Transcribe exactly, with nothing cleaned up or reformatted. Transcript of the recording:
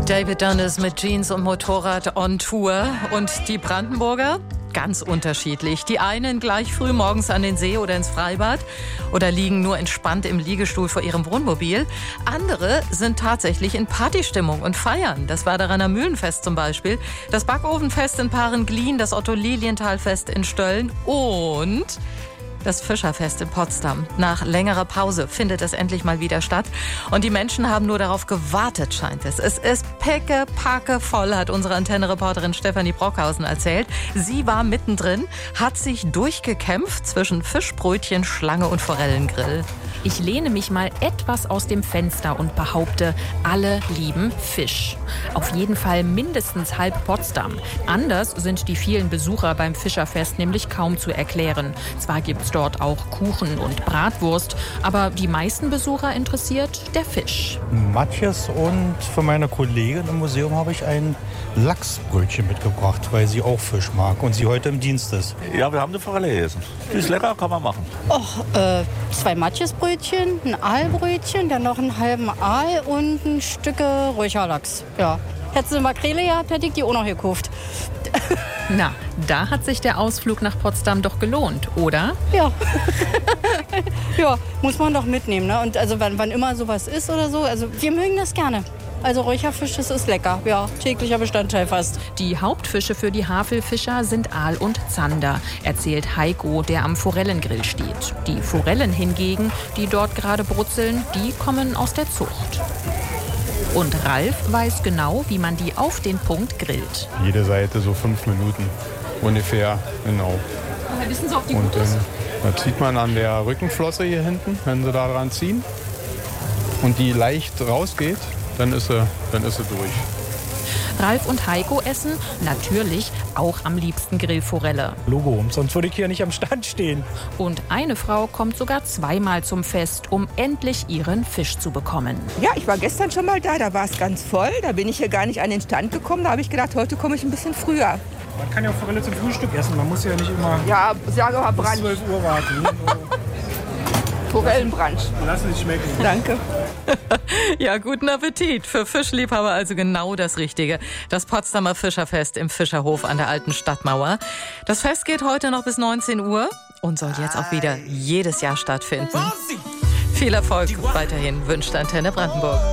David Dunn ist mit Jeans und Motorrad on Tour. Und die Brandenburger? Ganz unterschiedlich. Die einen gleich früh morgens an den See oder ins Freibad oder liegen nur entspannt im Liegestuhl vor ihrem Wohnmobil. Andere sind tatsächlich in Partystimmung und feiern. Das Werderaner Mühlenfest zum Beispiel, das Backofenfest in Parenglien, das Otto-Lilienthal-Fest in Stölln und das Fischerfest in Potsdam. Nach längerer Pause findet es endlich mal wieder statt. Und die Menschen haben nur darauf gewartet, scheint es. Es ist pickepacke voll, hat unsere Antenne-Reporterin Stefanie Brockhausen erzählt. Sie war mittendrin, hat sich durchgekämpft zwischen Fischbrötchen, Schlange und Forellengrill. Ich lehne mich mal etwas aus dem Fenster und behaupte, alle lieben Fisch. Auf jeden Fall mindestens halb Potsdam. Anders sind die vielen Besucher beim Fischerfest nämlich kaum zu erklären. Zwar gibt's dort auch Kuchen und Bratwurst, aber die meisten Besucher interessiert der Fisch. Matjes, und für meine Kollegin im Museum habe ich ein Lachsbrötchen mitgebracht, weil sie auch Fisch mag und sie heute im Dienst ist. Ja, wir haben eine Forelle gegessen. Die ist lecker, kann man machen. Och, äh, zwei Matjesbrötchen, ein Aalbrötchen, dann noch einen halben Aal und ein Stück Räucherlachs. Ja. Hättest du Makrele gehabt, hätte ich die auch noch gekauft. Na, da hat sich der Ausflug nach Potsdam doch gelohnt, oder? Ja. Ja, muss man doch mitnehmen, ne? Und also wann, wann immer sowas ist oder so, also wir mögen das gerne. Also Räucherfisch, das ist lecker, ja, täglicher Bestandteil fast. Die Hauptfische für die Havelfischer sind Aal und Zander, erzählt Heiko, der am Forellengrill steht. Die Forellen hingegen, die dort gerade brutzeln, die kommen aus der Zucht. Und Ralf weiß genau, wie man die auf den Punkt grillt. Jede Seite so fünf Minuten ungefähr, genau. Wissen Sie, ob die Und gut ist? dann, dann zieht man an der Rückenflosse hier hinten, wenn Sie da dran ziehen und die leicht rausgeht, dann ist sie, dann ist sie durch. Ralf und Heiko essen natürlich auch am liebsten Grillforelle. Logo, sonst würde ich hier nicht am Stand stehen. Und eine Frau kommt sogar zweimal zum Fest, um endlich ihren Fisch zu bekommen. Ja, ich war gestern schon mal da, da war es ganz voll. Da bin ich hier gar nicht an den Stand gekommen. Da habe ich gedacht, heute komme ich ein bisschen früher. Man kann ja auch Forelle zum Frühstück essen. Man muss ja nicht immer Ja, sage mal bis Brunch. zwölf Uhr warten. Forellenbrunch. Lass es schmecken. Danke. Ja, guten Appetit. Für Fischliebhaber also genau das Richtige. Das Potsdamer Fischerfest im Fischerhof an der alten Stadtmauer. Das Fest geht heute noch bis neunzehn Uhr und soll jetzt auch wieder jedes Jahr stattfinden. Viel Erfolg weiterhin wünscht Antenne Brandenburg.